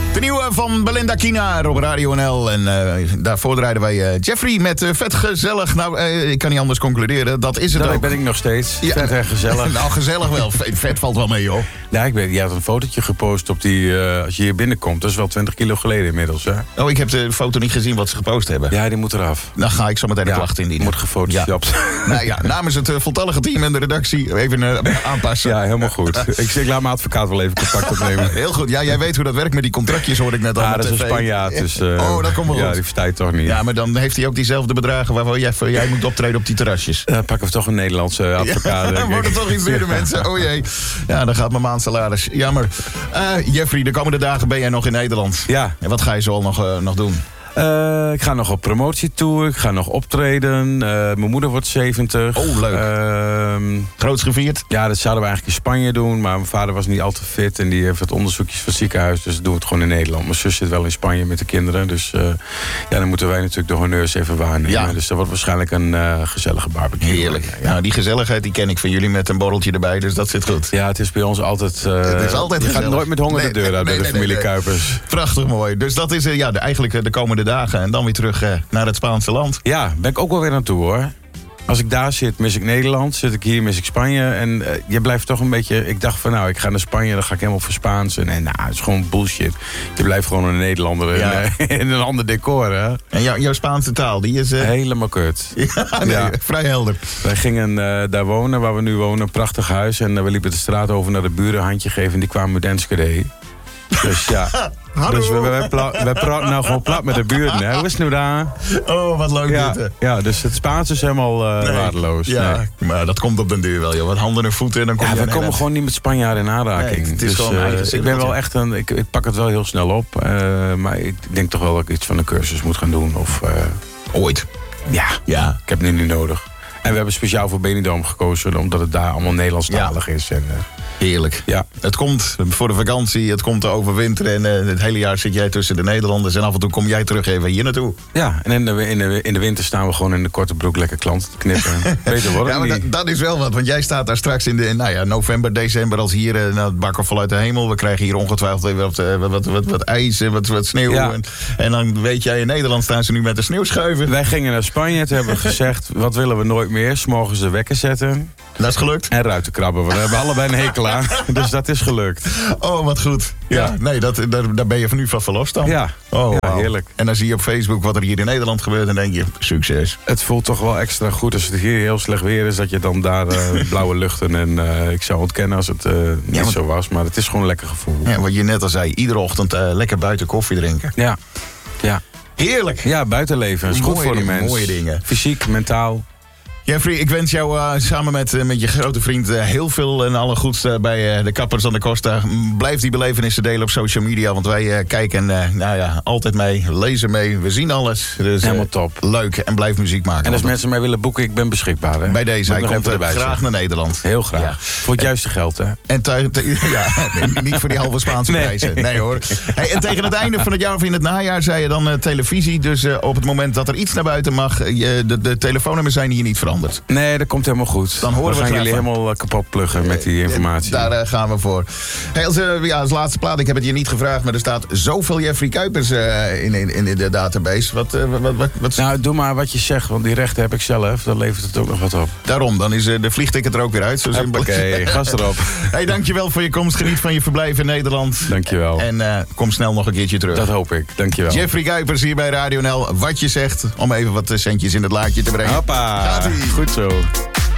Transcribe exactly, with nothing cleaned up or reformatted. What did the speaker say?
De nieuwe van Belinda Kina op Radio N L. En uh, daarvoor draaiden wij uh, Jeffrey met uh, Vet Gezellig. Nou, uh, ik kan niet anders concluderen. Dat is het dat ook. ben ik nog steeds. Ja. Vet en gezellig. Nou, gezellig wel. Vet, vet valt wel mee, joh. Ja, ik weet, je had een fotootje gepost op die... Uh, als je hier binnenkomt, dat is wel twintig kilo geleden inmiddels, hè? Oh, ik heb de foto niet gezien wat ze gepost hebben. Ja, die moet eraf. Dan ga ik zo meteen de ja, klacht indienen. Moet gefotoshopt. Ja. Nou ja, namens het uh, voltallige team en de redactie even uh, aanpassen. Ja, helemaal goed. ik, ik laat mijn advocaat wel even contact opnemen. Heel goed. Ja, jij weet hoe dat werkt met die contractjes, hoor ik net al. Ja, dat is een Spanjaard. Dus, uh, oh, dat komt wel goed. Ja, die verstaat toch niet. Ja, maar dan heeft hij ook diezelfde bedragen waarvoor jij, jij moet optreden op die terrasjes. Dan uh, pakken we toch een Nederlandse advocaat. Ja, dan wordt het toch iets duurder, mensen. Oh jee. Ja, dan gaat mijn maandsalaris. Jammer. Uh, Jeffrey, de komende dagen ben jij nog in Nederland. Ja. En wat ga je zo al nog, uh, nog doen? Uh, ik ga nog op promotietour, ik ga nog optreden. Uh, mijn moeder wordt zeventig. Oh, leuk. Uh, Groots gevierd? Ja, dat zouden we eigenlijk in Spanje doen. Maar mijn vader was niet al te fit en die heeft wat onderzoekjes van het ziekenhuis. Dus doen we het gewoon in Nederland. Mijn zus zit wel in Spanje met de kinderen. Dus uh, ja, dan moeten wij natuurlijk de honneurs even waarnemen. Ja. Dus dat wordt waarschijnlijk een uh, gezellige barbecue. Heerlijk. Ja. Nou, die gezelligheid die ken ik van jullie met een borreltje erbij. Dus dat zit goed. Ja, het is bij ons altijd... Uh, het is altijd je gezellig. gaat nooit met honger nee, de deur uit nee, bij nee, de familie nee, nee. Kuipers. Prachtig mooi. Dus dat is uh, ja, de, eigenlijk uh, de komende dagen. En dan weer terug uh, naar het Spaanse land. Ja, ben ik ook wel weer naartoe, hoor. Als ik daar zit, mis ik Nederland. Zit ik hier, mis ik Spanje. En uh, je blijft toch een beetje... Ik dacht van, nou, ik ga naar Spanje, dan ga ik helemaal voor Spaans. En, en nou, het is gewoon bullshit. Je blijft gewoon een Nederlander ja. in, uh, in een ander decor, hè. En jou, jouw Spaanse taal, die is... Uh... Helemaal kut. Ja, nee, ja. Vrij helder. Wij gingen uh, daar wonen, waar we nu wonen. Een prachtig huis. En uh, we liepen de straat over naar de buren, een handje geven. En die kwamen met Enschede. Dus ja... Hallo. Dus we, we, we, we praten nou gewoon plat met de buren. Hè? Hoe is het nu daar? Oh, wat leuk ja, dit. Ja, dus het Spaans is helemaal uh, nee. waardeloos. Ja, nee. maar dat komt op den duur wel, joh. Wat handen en voeten en dan kom ja, je... we komen net. gewoon niet met Spanjaarden in aanraking. Nee, het is dus, gewoon uh, eigen ik ben wel echt een... Ik, ik pak het wel heel snel op. Uh, maar ik denk toch wel dat ik iets van een cursus moet gaan doen. Of, uh, Ooit. Ja, ja, ik heb het nu niet nodig. En we hebben speciaal voor Benidorm gekozen, omdat het daar allemaal Nederlandstalig ja. is. En, uh, heerlijk. Ja. Het komt voor de vakantie, het komt te overwinteren. En uh, het hele jaar zit jij tussen de Nederlanders. En af en toe kom jij terug even hier naartoe. Ja, en in de, in de, in de winter staan we gewoon in de korte broek lekker klanten te knippen. Beter wordt het ja, maar niet. Dat, dat is wel wat, want jij staat daar straks in de in, nou ja, november, december als hier uh, nou, het bakken vanuit de hemel. We krijgen hier ongetwijfeld wat, uh, wat, wat, wat, wat ijs en wat, wat sneeuw. Ja. En, en dan weet jij, in Nederland staan ze nu met de sneeuwschuiven. Wij gingen naar Spanje, toen hebben we gezegd, wat willen we nooit meer? 's Morgens de wekker zetten. Dat is gelukt. En ruiten krabben, want we hebben allebei een hekel aan. Dus dat is gelukt. Oh, wat goed. Ja, ja. Nee, dat, daar, daar ben je van nu van verlost dan. Ja, oh, ja wow. heerlijk. En dan zie je op Facebook wat er hier in Nederland gebeurt en denk je, succes. Het voelt toch wel extra goed als het hier heel slecht weer is, dat je dan daar uh, blauwe luchten en uh, ik zou ontkennen als het uh, niet ja, want, zo was, maar het is gewoon een lekker gevoel. Ja, wat je net al zei, iedere ochtend uh, lekker buiten koffie drinken. Ja, ja. Heerlijk. Ja, buitenleven is goed voor de mens. Mooie dingen. Fysiek, mentaal. Jeffrey, ik wens jou uh, samen met, uh, met je grote vriend uh, heel veel en alle goeds uh, bij uh, de Kappers aan de Costa. Blijf die belevenissen delen op social media, want wij uh, kijken uh, nou ja, altijd mee, lezen mee, we zien alles. Dus, uh, helemaal top. Leuk en blijf muziek maken. En als mensen mij willen boeken, ik ben beschikbaar. Hè? Bij deze, hij komt uh, graag zijn. Naar Nederland. Heel graag. Ja. Voor het en, juiste geld, hè? En te, te, ja, nee, niet voor die halve Spaanse nee. prijzen. Nee hoor. Hey, en tegen het einde van het jaar of in het najaar zei je dan uh, televisie. Dus uh, op het moment dat er iets naar buiten mag, uh, de, de telefoonnummers zijn hier niet veranderd. Nee, dat komt helemaal goed. Dan horen we gaan we jullie van. helemaal kapot pluggen met die informatie. Daar uh, gaan we voor. Hey, als, uh, ja, als laatste plaat, ik heb het je niet gevraagd, maar er staat zoveel Jeffrey Kuipers uh, in, in, in de database. Wat, uh, wat, wat, wat... Nou, doe maar wat je zegt, want die rechten heb ik zelf. Dan levert het ook nog wat op. Daarom, dan is uh, de vliegticket er ook weer uit. Oké, okay, gas erop. Hey, dankjewel voor je komst. Geniet van je verblijf in Nederland. Dankjewel. En uh, kom snel nog een keertje terug. Dat hoop ik, dankjewel. Jeffrey Kuipers hier bij Radio N L. Wat je zegt, om even wat centjes in het laadje te brengen. Hoppa, Gaat-ie. goed zo.